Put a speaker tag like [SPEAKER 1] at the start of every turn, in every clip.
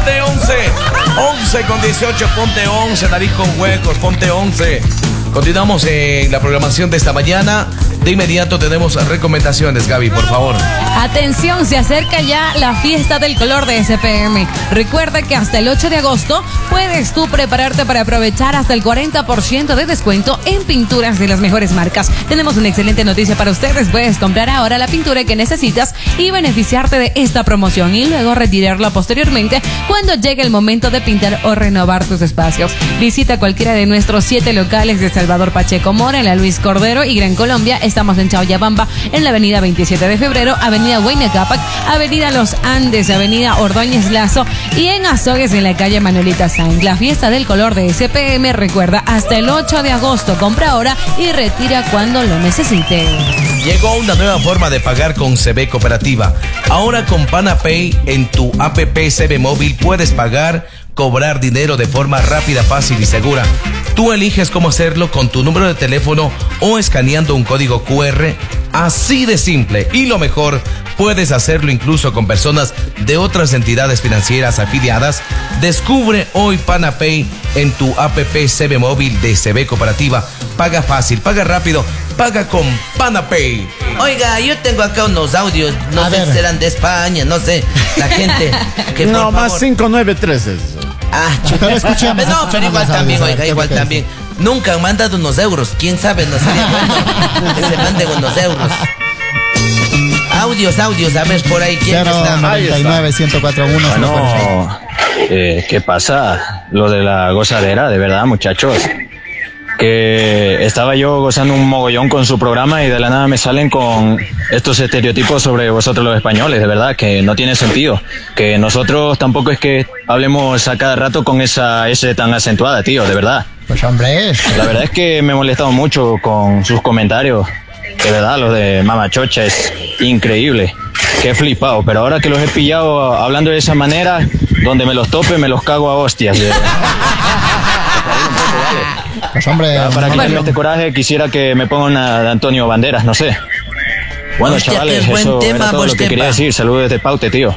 [SPEAKER 1] ponte 11. 11 con 18, ponte 11. Nariz con huecos, ponte 11. Continuamos en la programación de esta mañana. De inmediato tenemos recomendaciones, Gaby, por favor.
[SPEAKER 2] Atención, se acerca ya la fiesta del color de SPM. Recuerda que hasta el 8 de agosto puedes tú prepararte para aprovechar hasta el 40% de descuento en pinturas de las mejores marcas. Tenemos una excelente noticia para ustedes. Puedes comprar ahora la pintura que necesitas y beneficiarte de esta promoción y luego retirarla posteriormente cuando llegue el momento de pintar o renovar tus espacios. Visita cualquiera de nuestros 7 locales de Salvador Pacheco Mora, en la Luis Cordero y Gran Colombia. Estamos en Chauyabamba, en la avenida 27 de febrero, avenida Huayna Cápac, avenida Los Andes, avenida Ordóñez Lazo y en Azogues, en la calle Manuelita Sainz. La fiesta del color de SPM, recuerda, hasta el 8 de agosto. Compra ahora y retira cuando lo necesite.
[SPEAKER 1] Llegó una nueva forma de pagar con CB Cooperativa. Ahora con PanaPay en tu app CB Móvil puedes pagar, cobrar dinero de forma rápida, fácil y segura. Tú eliges cómo hacerlo con tu número de teléfono o escaneando un código QR. Así de simple. Y lo mejor, puedes hacerlo incluso con personas de otras entidades financieras afiliadas. Descubre hoy PanaPay en tu app CB Móvil de CB Cooperativa. Paga fácil, paga rápido, paga con PanaPay.
[SPEAKER 3] Oiga, yo tengo acá unos audios, no sé si serán de España, no sé, la gente que por
[SPEAKER 4] no, más 593 es.
[SPEAKER 3] chuta.
[SPEAKER 4] Pero escuchemos.
[SPEAKER 3] No, pero igual también, oiga, igual también. Nunca han mandado unos euros, quién sabe, no sería bueno que se manden unos euros. Audios, a ver por ahí quién está.
[SPEAKER 5] 099-1041. Bueno, ¿qué pasa? Lo de la gozadera, de verdad, muchachos. Que estaba yo gozando un mogollón con su programa y de la nada me salen con estos estereotipos sobre vosotros los españoles, de verdad, que no tiene sentido. Que nosotros tampoco es que hablemos a cada rato con esa S tan acentuada, tío, de verdad.
[SPEAKER 6] Pues hombre,
[SPEAKER 5] la verdad es que me he molestado mucho con sus comentarios. De verdad, los de Mama Chocha es increíble. Qué flipado, pero ahora que los he pillado hablando de esa manera, donde me los tope me los cago a hostias.
[SPEAKER 6] Pues hombre,
[SPEAKER 5] para quitarme este coraje quisiera que me ponga una de Antonio Banderas, no sé. Bueno, hostia, chavales, eso era todo lo que quería decir. Saludos desde Paute, tío.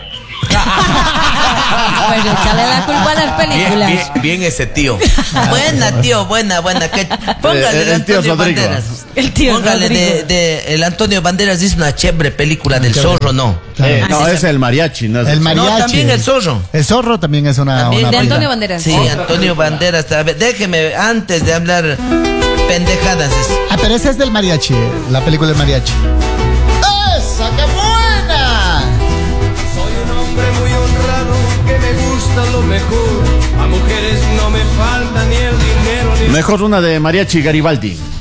[SPEAKER 2] Pues echarle la culpa a las películas.
[SPEAKER 1] Bien ese tío.
[SPEAKER 3] Buena, tío, buena. Que póngale
[SPEAKER 4] el tío
[SPEAKER 3] Antonio
[SPEAKER 4] Rodrigo.
[SPEAKER 3] Banderas.
[SPEAKER 2] El tío
[SPEAKER 3] Póngale
[SPEAKER 2] Rodrigo.
[SPEAKER 3] el Antonio Banderas dice una chévere película del zorro, ¿no?
[SPEAKER 4] No, es el mariachi. No, es
[SPEAKER 6] el mariachi.
[SPEAKER 3] No, también el zorro.
[SPEAKER 6] El zorro también es una
[SPEAKER 3] También
[SPEAKER 2] De
[SPEAKER 6] película.
[SPEAKER 2] Antonio Banderas.
[SPEAKER 3] Sí, Antonio Banderas. Déjeme, antes de hablar pendejadas.
[SPEAKER 6] Pero ese es del mariachi, la película del mariachi. ¡Esa, qué buena!
[SPEAKER 7] Soy un hombre muy honrado que me gusta lo mejor. A mujeres no me falta ni el dinero ni
[SPEAKER 4] Mejor una de mariachi Garibaldi.